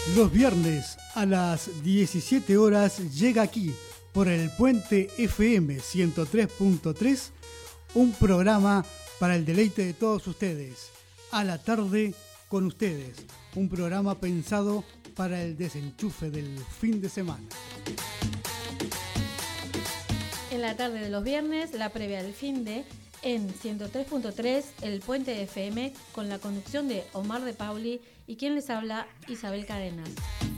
Los viernes a las 17 horas llega aquí, por el Puente FM 103.3, un programa para el deleite de todos ustedes. A la tarde con ustedes, un programa pensado para el desenchufe del fin de semana. En la tarde de los viernes, la previa del fin de en 103.3, el Puente FM, con la conducción de Omar de Pauli y quien les habla, Isabel Cadenas.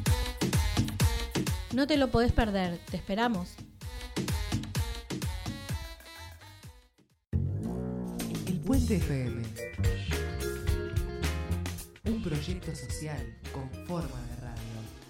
No te lo podés perder, te esperamos. El Puente FM, un proyecto social con forma de radio.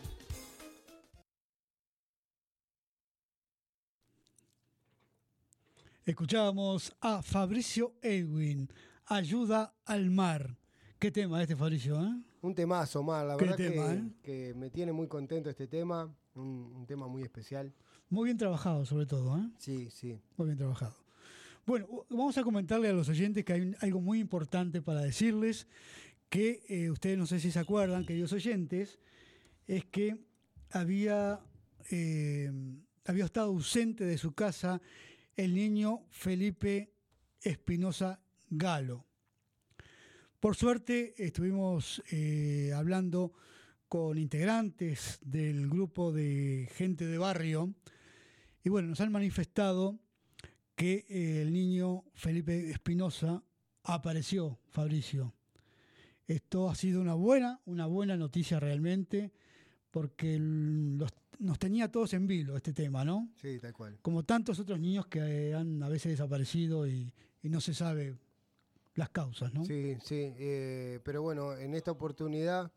Escuchábamos a Fabricio Edwin, Ayuda al Mar. ¿Qué tema este, Fabricio? Un temazo, Omar. La ¿Qué verdad tema, que me tiene muy contento este tema. Un tema muy especial. Muy bien trabajado, sobre todo, ¿eh? Sí, sí. Muy bien trabajado. Bueno, vamos a comentarle a los oyentes que hay algo muy importante para decirles, que ustedes no sé si se acuerdan, queridos oyentes, es que había estado ausente de su casa el niño Felipe Espinosa Galo. Por suerte estuvimos hablando con integrantes del grupo de gente de barrio y bueno, nos han manifestado que el niño Felipe Espinosa apareció, Fabricio. Esto ha sido una buena noticia realmente, porque nos tenía todos en vilo este tema, ¿no? Sí, tal cual. Como tantos otros niños que han a veces desaparecido y no se sabe las causas, ¿no? Sí, sí. Pero bueno, en esta oportunidad,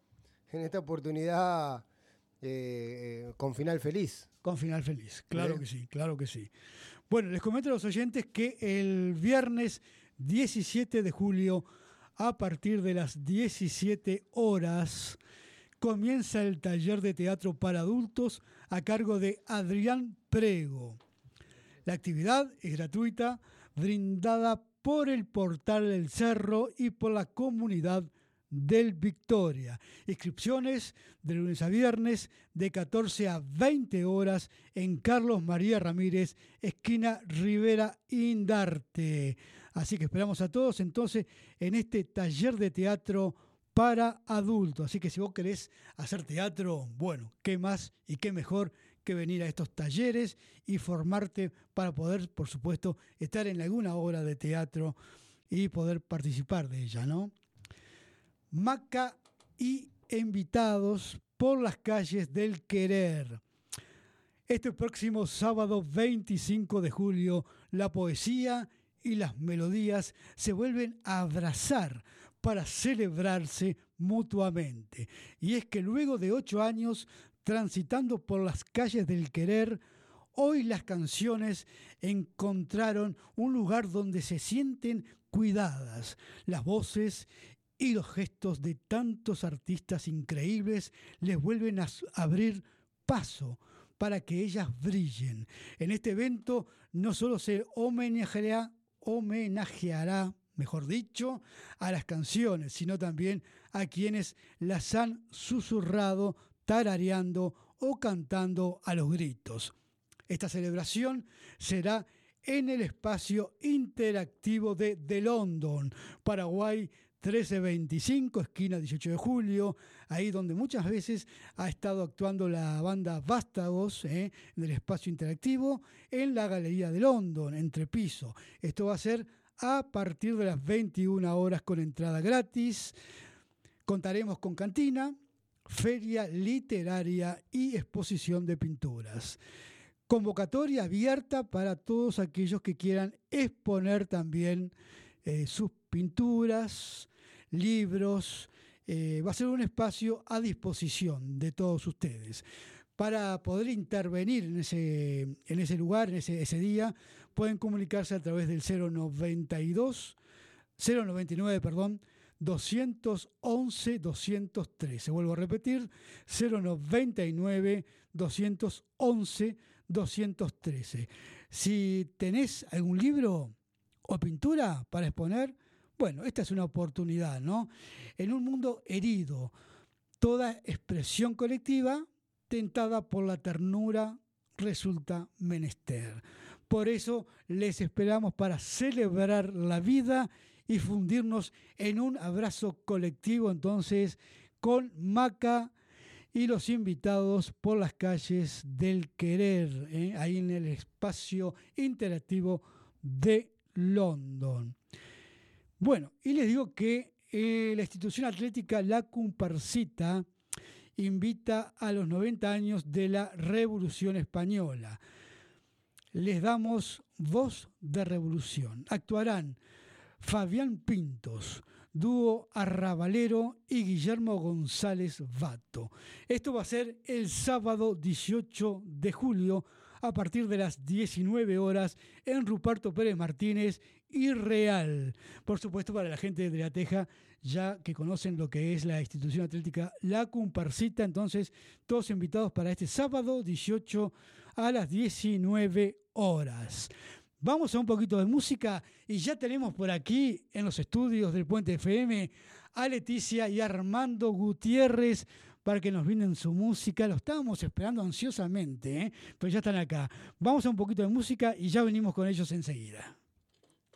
con final feliz. Con final feliz, claro ¿Sí? que sí, claro que sí. Bueno, les comento a los oyentes que el viernes 17 de julio, a partir de las 17 horas, comienza el taller de teatro para adultos a cargo de Adrián Prego. La actividad es gratuita, brindada por el Portal del Cerro y por la comunidad del Victoria. Inscripciones de lunes a viernes de 14 a 20 horas en Carlos María Ramírez, esquina Rivera Indarte. Así que esperamos a todos entonces en este taller de teatro para adultos. Así que si vos querés hacer teatro, bueno, qué más y qué mejor que venir a estos talleres y formarte para poder, por supuesto, estar en alguna obra de teatro y poder participar de ella, ¿no? Maca y invitados por las calles del querer. Este próximo sábado 25 de julio, la poesía y las melodías se vuelven a abrazar para celebrarse mutuamente. Y es que luego de 8 años transitando por las calles del querer, hoy las canciones encontraron un lugar donde se sienten cuidadas. Las voces y los gestos de tantos artistas increíbles les vuelven a abrir paso para que ellas brillen. En este evento no solo se homenajeará, mejor dicho, a las canciones, sino también a quienes las han susurrado, tarareando o cantando a los gritos. Esta celebración será en el espacio interactivo de The London, Paraguay 1325, esquina 18 de julio, ahí donde muchas veces ha estado actuando la banda Vástagos, en el espacio interactivo, en la Galería de London, entrepiso. Esto va a ser a partir de las 21 horas con entrada gratis. Contaremos con cantina, feria literaria y exposición de pinturas. Convocatoria abierta para todos aquellos que quieran exponer también sus pinturas, libros. Va a ser un espacio a disposición de todos ustedes. Para poder intervenir en ese lugar, en ese día, pueden comunicarse a través del 099, 211 213. Vuelvo a repetir, 099 211 213. Si tenés algún libro o pintura para exponer, bueno, esta es una oportunidad, ¿no? En un mundo herido, Toda expresión colectiva tentada por la ternura resulta menester. Por eso les esperamos para celebrar la vida y fundirnos en un abrazo colectivo entonces con Maca y los invitados por las calles del querer, ahí en el espacio interactivo de London. Bueno, y les digo que la institución atlética La Comparsita invita a los 90 años de la Revolución Española. Les damos voz de revolución. Actuarán Fabián Pintos, dúo arrabalero, y Guillermo González Vato. Esto va a ser el sábado 18 de julio a partir de las 19 horas en Ruperto Pérez Martínez y Real. Por supuesto, para la gente de La Teja, ya que conocen lo que es la institución atlética La Comparsita, entonces todos invitados para este sábado 18 a las 19 horas. Vamos a un poquito de música y ya tenemos por aquí en los estudios del Puente FM a Leticia y Armando Gutiérrez para que nos brinden su música. Lo estábamos esperando ansiosamente, pero ya están acá. Vamos a un poquito de música y ya venimos con ellos enseguida.